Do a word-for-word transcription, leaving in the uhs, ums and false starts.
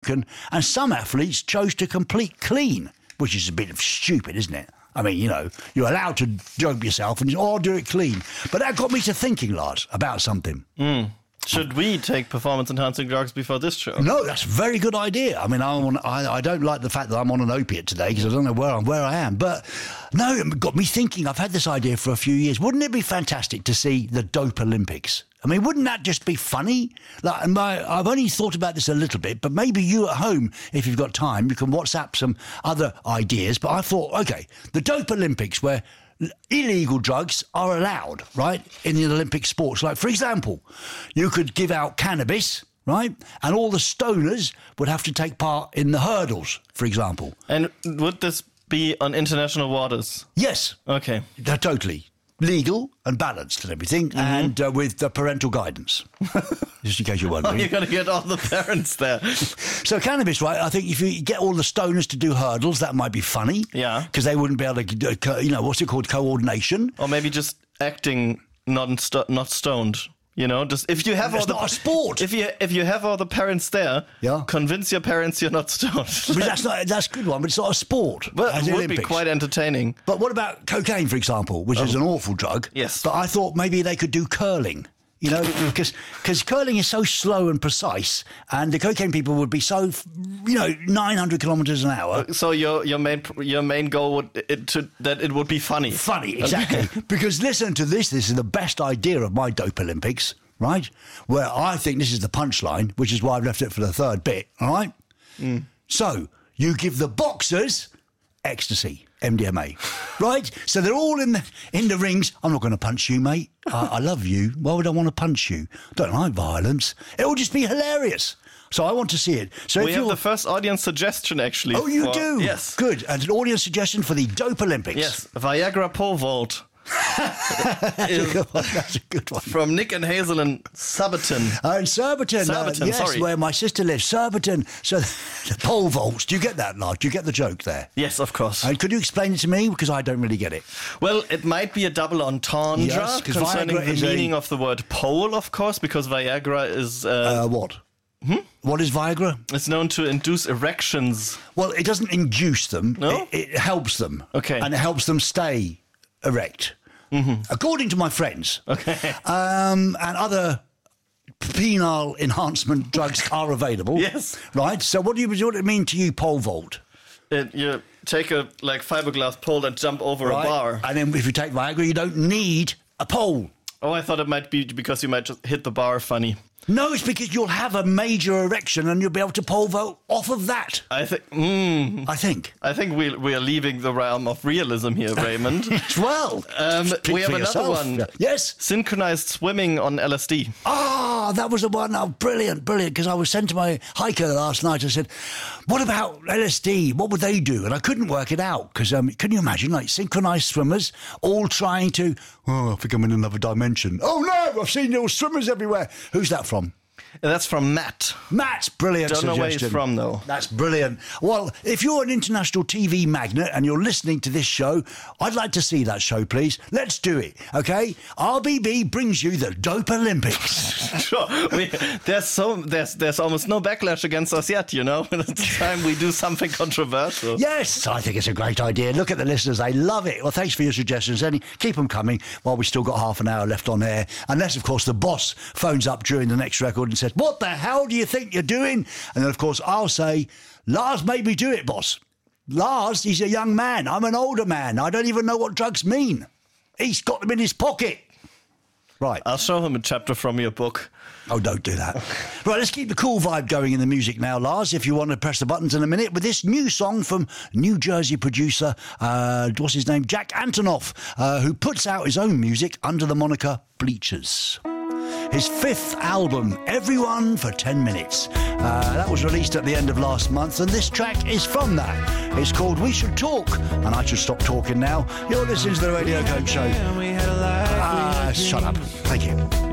broken, and some athletes chose to complete clean, which is a bit of stupid, isn't it? I mean, you know, you're allowed to dope yourself and or do it clean. But that got me to thinking, Lars, about something. Mm. Should we take performance-enhancing drugs before this show? No, that's a very good idea. I mean, I, want, I, I don't like the fact that I'm on an opiate today because I don't know where I'm where I am. But no, it got me thinking. I've had this idea for a few years. Wouldn't it be fantastic to see the Dope Olympics? I mean, wouldn't that just be funny? Like, my, I've only thought about this a little bit, but maybe you at home, if you've got time, you can WhatsApp some other ideas. But I thought, OK, the Dope Olympics where illegal drugs are allowed, right, in the Olympic sports. Like, for example, you could give out cannabis, right, and all the stoners would have to take part in the hurdles, for example. And would this be on international waters? Yes. Okay. They're totally legal and balanced and everything, mm-hmm. and uh, with uh, parental guidance, just in case you're wondering. Oh, you're going to get all the parents there. So cannabis, right, I think if you get all the stoners to do hurdles, that might be funny. Yeah. Because they wouldn't be able to, uh, you know, what's it called, coordination. Or maybe just acting not, st- not stoned. You know, just if you have That's all the not a sport. If you if you have all the parents there, yeah. convince your parents you're not stoned. But that's not that's a good one, but it's not a sport. Well, it would Olympics. be quite entertaining. But what about cocaine, for example, which oh. is an awful drug? Yes. But I thought maybe they could do curling. You know, because because curling is so slow and precise, and the cocaine people would be so, you know, nine hundred kilometers an hour. So your your main your main goal would it to that it would be funny. Funny, exactly. Because listen to this. This is the best idea of my Dope Olympics, right? Where I think this is the punchline, which is why I've left it for the third bit. All right. Mm. So you give the boxers ecstasy. M D M A, right? So they're all in the in the rings. I'm not going to punch you, mate. I, I love you. Why would I want to punch you? Don't like violence. It will just be hilarious. So I want to see it. So we if have you're... the first audience suggestion, actually. Oh, you for... do? Yes. Good. And an audience suggestion for the Dope Olympics. Yes. Viagra pole vault. That's, a good one. That's a good one. From Nick and Hazel in Surbiton. Oh, in Surbiton. Surbiton, uh, yes, sorry. Where my sister lives. Surbiton. So the pole vaults. Do you get that, Lars? Do you get the joke there? Yes, of course. And could you explain it to me? Because I don't really get it. Well, it might be a double entendre yes, concerning Viagra the meaning a... of the word pole, of course, because Viagra is... Uh, uh, what? Hmm? What is Viagra? It's known to induce erections. Well, it doesn't induce them. No? It, it helps them. Okay. And it helps them stay erect. Mm-hmm. According to my friends. Okay. Um, and other penile enhancement drugs are available. Yes. Right? So what do you what does it mean to you, pole vault? It, you take a like fiberglass pole and jump over right? a bar. And then if you take Viagra, you don't need a pole. Oh, I thought it might be because you might just hit the bar funny. No, it's because you'll have a major erection and you'll be able to pole vault off of that. I think. Mm, I think. I think we we are leaving the realm of realism here, Raymond. Well, um, we have another yourself. one. Yes, synchronized swimming on L S D. Ah, that was the one. Oh, brilliant, brilliant. Because I was sent to my hiker last night. I said, "What about L S D? What would they do?" And I couldn't work it out because um, can you imagine like synchronized swimmers all trying to? Oh, I think I'm in another dimension. Oh no, I've seen your swimmers everywhere. Who's that from? And that's from Matt. Matt, brilliant Don't suggestion. know where he's from, though. That's brilliant. Well, if you're an international T V magnate and you're listening to this show, I'd like to see that show, please. Let's do it, okay? R B B brings you the Dope Olympics. Sure. We, there's so there's there's almost no backlash against us yet, you know? It's time we do something controversial. Yes, I think it's a great idea. Look at the listeners. They love it. Well, thanks for your suggestions. Any, keep them coming while we've still got half an hour left on air. Unless, of course, the boss phones up during the next record and says, "What the hell do you think you're doing?" And then, of course, I'll say, "Lars made me do it, boss. Lars, he's a young man. I'm an older man. I don't even know what drugs mean. He's got them in his pocket." Right. I'll show him a chapter from your book. Oh, don't do that. Right, let's keep the cool vibe going in the music now, Lars, if you want to press the buttons in a minute, with this new song from New Jersey producer, uh, what's his name, Jack Antonoff, uh, who puts out his own music under the moniker Bleachers. His fifth album, Everyone for ten minutes. Uh, that was released at the end of last month, and this track is from that. It's called We Should Talk, and I should stop talking now. You're listening to the Radio Coke Show. Ah, shut up. Thank you.